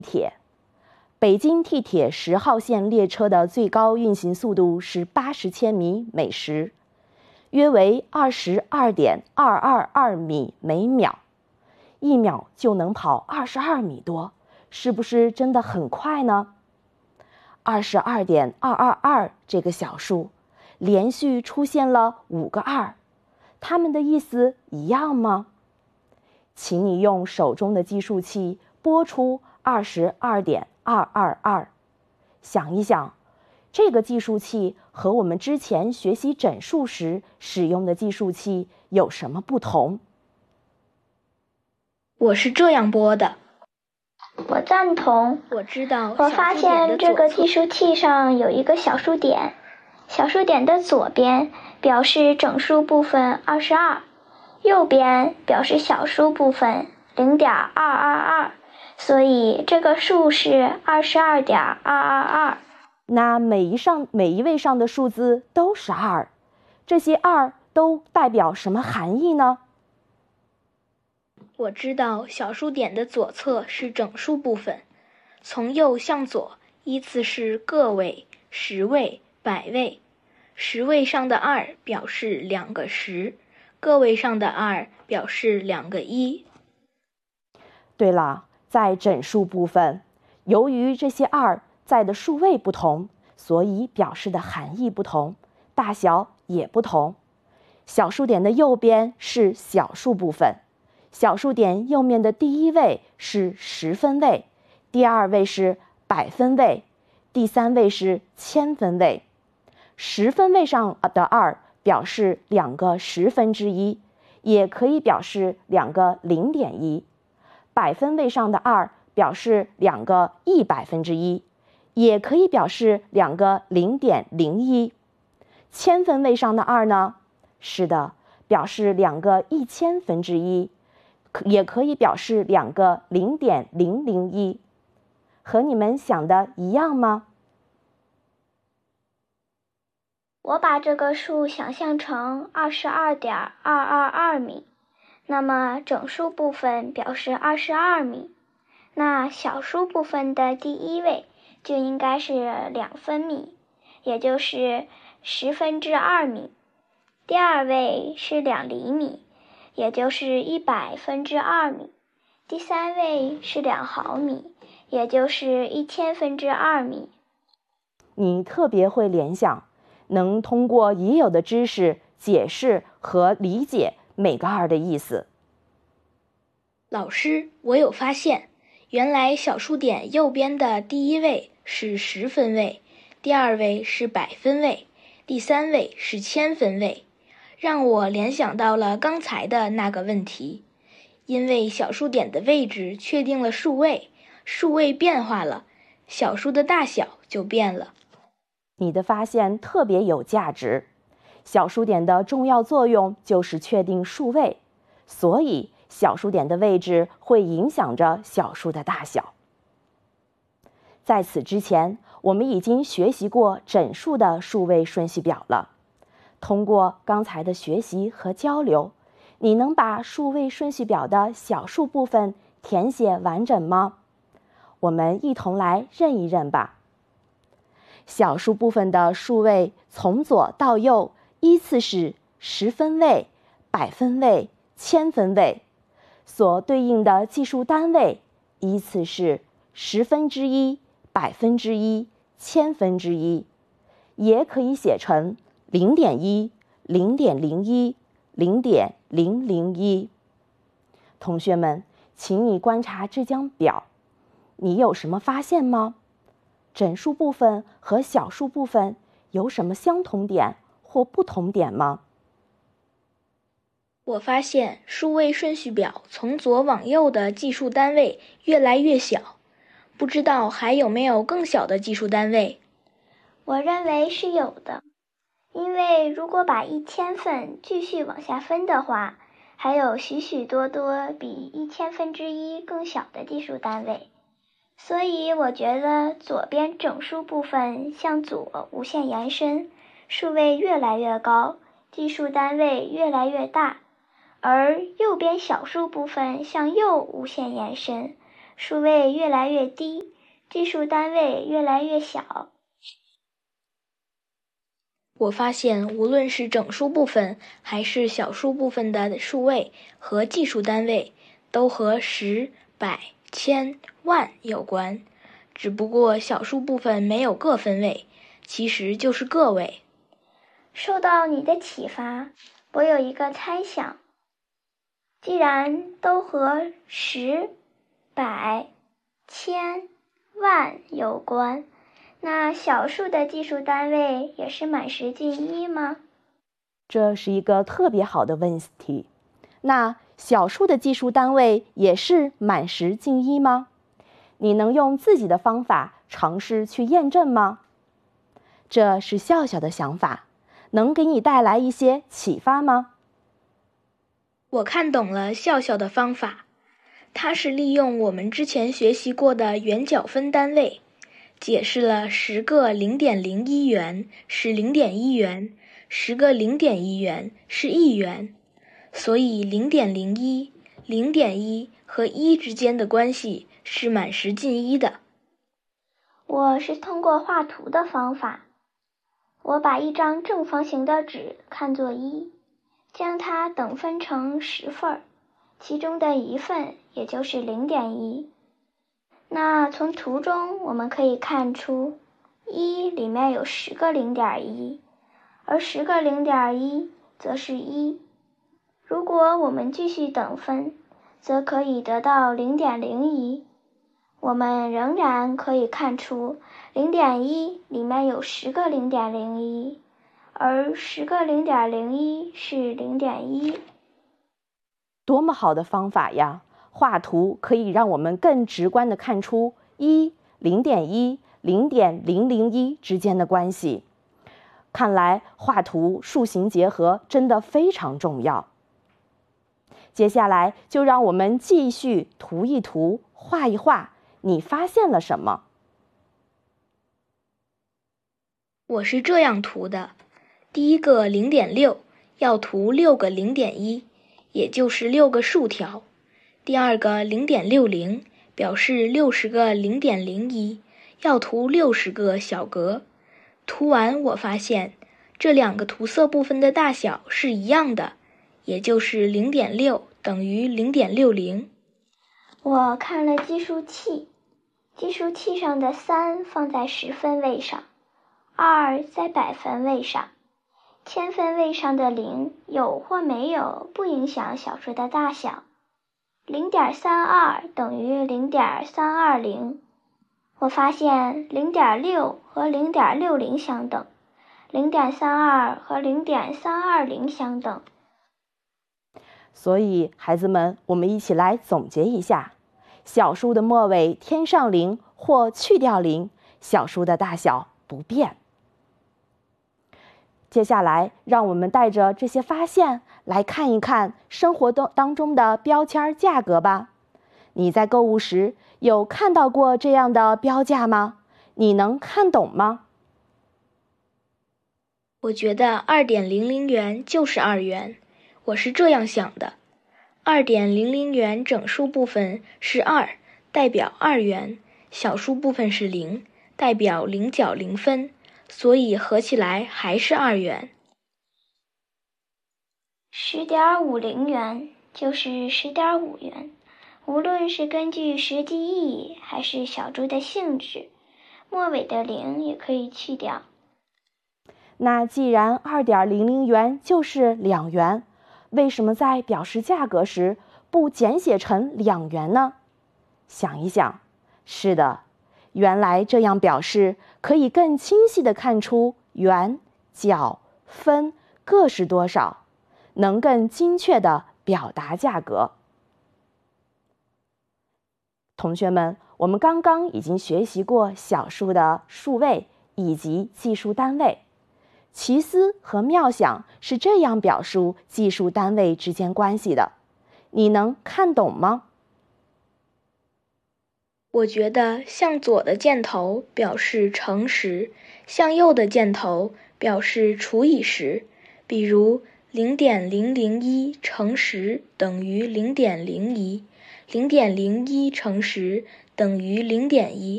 北京地铁10号线列车的最高运行速度是80千米每时，约为22.222米每秒，1秒就能跑22米多，是不是真的很快呢？22.222这个小数连续出现了5个2，它们的意思一样吗？请你用手中的计数器拨出22.222，想一想，这个计数器和我们之前学习整数时使用的计数器有什么不同？ 我是这样拨的。 我赞同。 我知道。 我发现这个计数器上有一个小数点，小数点的左边表示整数部分22，右边表示小数部分0.222，所以这个数是22.222。 那每一位上的数字都是2，这些2都代表什么含义呢？ 我知道小数点的左侧是整数部分，从右向左依次是个位、十位、百位。十位上的2表示2个10，个位上的2表示2个1。 对了，在整数部分，由于这些2在的数位不同，所以表示的含义不同，大小也不同。小数点的右边是小数部分，小数点右面的第1位是10分位，第2位是百分位，第3位是千分位。10分位上的2表示2个1/10，也可以表示2个0.1。百分位上的2表示2个100分之1，也可以表示2个0.01。千分位上的2呢？是的，表示2个1000分之1，也可以表示2个0.001。和你们想的一样吗？ 我把这个数想象成22.222米，那么整数部分表示22米，那小数部分的第1位就应该是2分米，也就是2米。第2位是2厘米，也就是100分之2米。第3位是2毫米，也就是1000分之2米。 你特别会联想，能通过已有的知识解释和理解每个2的意思。 老师，我有发现，原来小数点右边的第1位是10分位，第2位是百分位，第3位是千分位，让我联想到了刚才的那个问题。因为小数点的位置确定了数位，数位变化了，小数的大小就变了。 你的发现特别有价值。小数点的重要作用就是确定数位，所以小数点的位置会影响着小数的大小。在此之前，我们已经学习过整数的数位顺序表了。通过刚才的学习和交流，你能把数位顺序表的小数部分填写完整吗？我们一同来认一认吧。小数部分的数位从左到右依次是10分位、百分位、千分位，所对应的计数单位依次是1/10、100分之1、1000分之1，也可以写成0.1、0.01、0.001。同学们，请你观察这张表，你有什么发现吗？整数部分和小数部分有什么相同点或不同点吗？ 我发现数位顺序表从左往右的计数单位越来越小，不知道还有没有更小的计数单位？ 我认为是有的，因为如果把1000份继续往下分的话，还有许许多多比1000分之1更小的计数单位。所以我觉得左边整数部分向左无限延伸，数位越来越高，计数单位越来越大，而右边小数部分向右无限延伸， 数位越来越低，计数单位越来越小。 我发现无论是整数部分还是小数部分的数位和计数单位都和十、百、千、万有关，只不过小数部分没有个分位，其实就是个位。 受到你的启发，我有一个猜想，既然都和十、百、千、万有关，那小数的计数单位也是满十进一吗？ 这是一个特别好的问题。那小数的计数单位也是满十进一吗？你能用自己的方法尝试去验证吗？这是笑笑的想法，能给你带来一些启发吗？ 我看懂了笑笑的方法，它是利用我们之前学习过的元角分单位，解释了10个0.01元是0.1元，10个0.1元是1元，所以0.01、0.1和1之间的关系是满十进一的。 我是通过画图的方法，我把一张正方形的纸看作1，将它等分成10份，其中的1份也就是0.1。那从图中我们可以看出1里面有10个0.1，而10个0.1则是1。如果我们继续等分，则可以得到0.01。我们仍然可以看出0.1里面有10个0.01，而10个0.01是0.1。 多么好的方法呀！画图可以让我们更直观地看出0.1、0.001之间的关系。看来画图数形结合真的非常重要。接下来就让我们继续涂一涂，画一画，你发现了什么？ 我是这样涂的，第一个0.6要涂6个0.1，也就是6个竖条。第二个0.60表示60个0.01，要涂60个小格。涂完我发现这两个涂色部分的大小是一样的，也就是0.6等于0.60。 我看了计数器，计数器上的3放在10分位上，2在百分位上，千分位上的0有或没有不影响小数的大小。0.32等于0.320。我发现0.6和0.60相等，0.32和0.320相等。 所以孩子们，我们一起来总结一下：小数的末尾添上0或去掉0，小数的大小不变。接下来，让我们带着这些发现来看一看生活当中的标签价格吧。你在购物时有看到过这样的标价吗？你能看懂吗？ 我觉得2.00元就是2元，我是这样想的。2.00元整数部分是2，代表2元，小数部分是0，代表0角0分，所以合起来还是2元。 10.50元就是10.5元，无论是根据实际意义还是小数的性质，末尾的0也可以去掉。 那既然2.00元就是2元，为什么在表示价格时不简写成2元呢？想一想，是的，原来这样表示可以更清晰地看出元、角、分各是多少，能更精确地表达价格。同学们，我们刚刚已经学习过小数的数位以及计数单位。奇思和妙想是这样表述计数单位之间关系的，你能看懂吗？ 我觉得向左的箭头表示乘10，向右的箭头表示除以10。比如0.001乘10等于0.01， 0.01乘10等于0.1。